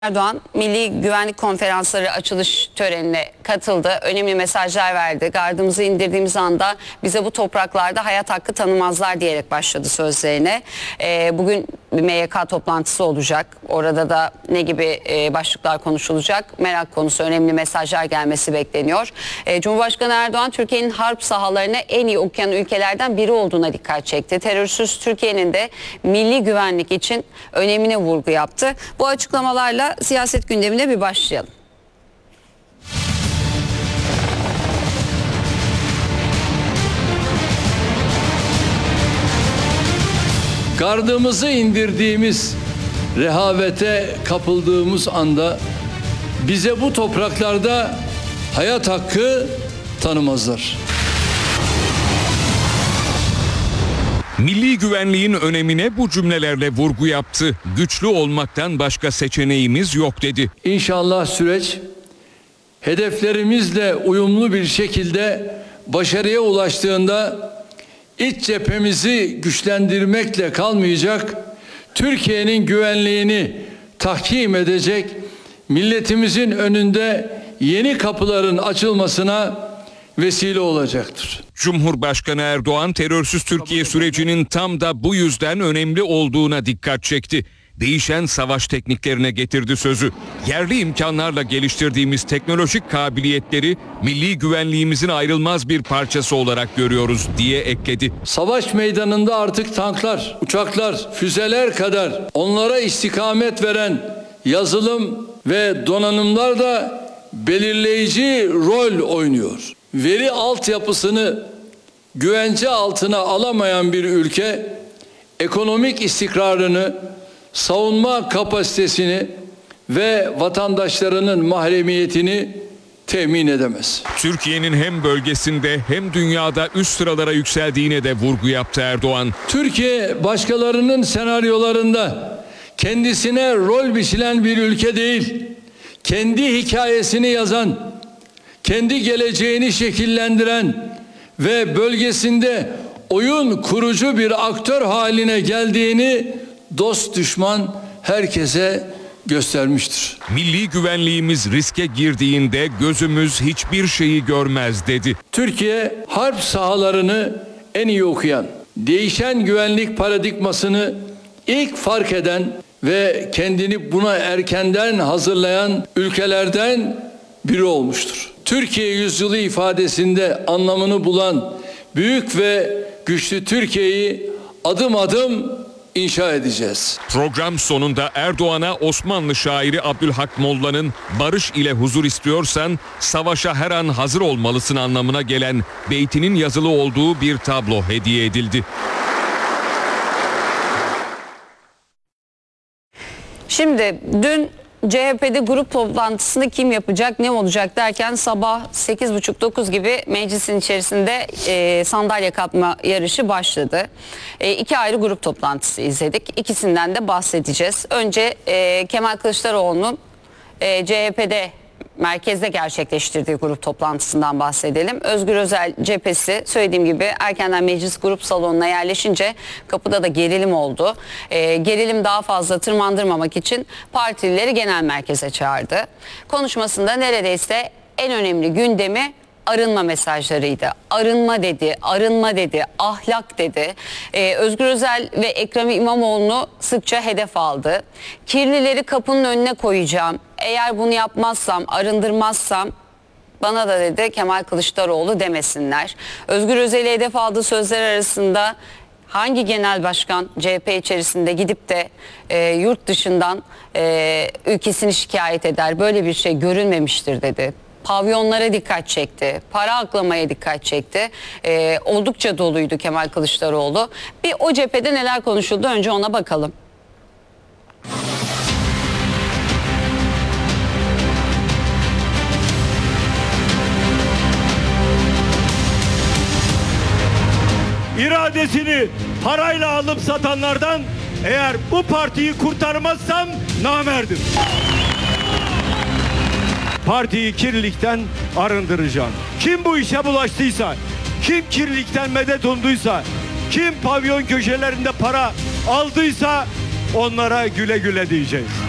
Erdoğan Milli Güvenlik Konferansları açılış törenine katıldı. Önemli mesajlar verdi. Gardımızı indirdiğimiz anda bize bu topraklarda hayat hakkı tanımazlar diyerek başladı sözlerine. Bugün bir MYK toplantısı olacak. Orada da ne gibi başlıklar konuşulacak? Merak konusu, önemli mesajlar gelmesi bekleniyor. Cumhurbaşkanı Erdoğan Türkiye'nin harp sahalarını en iyi okuyan ülkelerden biri olduğuna dikkat çekti. Terörsüz Türkiye'nin de milli güvenlik için önemine vurgu yaptı. Bu açıklamalarla siyaset gündemine bir başlayalım. Gardımızı indirdiğimiz, rehavete kapıldığımız anda bize bu topraklarda hayat hakkı tanımazlar. Milli güvenliğin önemine bu cümlelerle vurgu yaptı. Güçlü olmaktan başka seçeneğimiz yok dedi. İnşallah süreç hedeflerimizle uyumlu bir şekilde başarıya ulaştığında iç cephemizi güçlendirmekle kalmayacak, Türkiye'nin güvenliğini tahkim edecek, milletimizin önünde yeni kapıların açılmasına vesile olacaktır. Cumhurbaşkanı Erdoğan terörsüz Türkiye sürecinin tam da bu yüzden önemli olduğuna dikkat çekti. Değişen savaş tekniklerine getirdi sözü. Yerli imkanlarla geliştirdiğimiz teknolojik kabiliyetleri milli güvenliğimizin ayrılmaz bir parçası olarak görüyoruz diye ekledi. Savaş meydanında artık tanklar, uçaklar, füzeler kadar onlara istikamet veren yazılım ve donanımlar da belirleyici rol oynuyor. Veri altyapısını güvence altına alamayan bir ülke ekonomik istikrarını, savunma kapasitesini ve vatandaşlarının mahremiyetini temin edemez. Türkiye'nin hem bölgesinde hem dünyada üst sıralara yükseldiğine de vurgu yaptı Erdoğan. Türkiye başkalarının senaryolarında kendisine rol biçilen bir ülke değil, kendi hikayesini yazan, kendi geleceğini şekillendiren ve bölgesinde oyun kurucu bir aktör haline geldiğini dost düşman herkese göstermiştir. Milli güvenliğimiz riske girdiğinde gözümüz hiçbir şeyi görmez dedi. Türkiye harp sahalarını en iyi okuyan, değişen güvenlik paradigmasını ilk fark eden ve kendini buna erkenden hazırlayan ülkelerden biri olmuştur. Türkiye yüzyılı ifadesinde anlamını bulan büyük ve güçlü Türkiye'yi adım adım inşa edeceğiz. Program sonunda Erdoğan'a Osmanlı şairi Abdülhak Molla'nın "Barış ile huzur istiyorsan savaşa her an hazır olmalısın" anlamına gelen beytinin yazılı olduğu bir tablo hediye edildi. Şimdi dün CHP'de grup toplantısını kim yapacak, ne olacak derken sabah 8.30-9 gibi meclisin içerisinde sandalye kapma yarışı başladı. İki ayrı grup toplantısı izledik. İkisinden de bahsedeceğiz. Önce Kemal Kılıçdaroğlu'nun CHP'de merkezde gerçekleştirdiği grup toplantısından bahsedelim. Özgür Özel cephesi söylediğim gibi erkenden meclis grup salonuna yerleşince kapıda da gerilim oldu. Gerilim daha fazla tırmandırmamak için partilileri genel merkeze çağırdı. Konuşmasında neredeyse en önemli gündemi arınma mesajlarıydı. Arınma dedi, arınma dedi, ahlak dedi. Özgür Özel ve Ekrem İmamoğlu'nu sıkça hedef aldı. Kirlileri kapının önüne koyacağım. Eğer bunu yapmazsam, arındırmazsam bana da dedi Kemal Kılıçdaroğlu demesinler. Özgür Özel'i hedef aldığı sözler arasında hangi genel başkan CHP içerisinde gidip de yurt dışından ülkesini şikayet eder? Böyle bir şey görülmemiştir dedi. Pavyonlara dikkat çekti, para aklamaya dikkat çekti. Oldukça doluydu Kemal Kılıçdaroğlu. Bir o cephede neler konuşuldu önce ona bakalım. İradesini parayla alıp satanlardan eğer bu partiyi kurtarmazsam namerdim. Partiyi kirlilikten arındıracağım. Kim bu işe bulaştıysa, kim kirlilikten medet umduysa, kim pavyon köşelerinde para aldıysa onlara güle güle diyeceğiz.